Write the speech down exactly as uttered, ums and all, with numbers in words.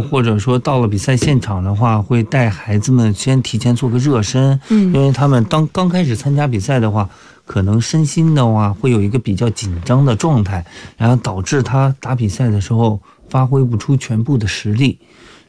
或者说到了比赛现场的话，会带孩子们先提前做个热身，嗯，因为他们当刚开始参加比赛的话，可能身心的话会有一个比较紧张的状态，然后导致他打比赛的时候发挥不出全部的实力。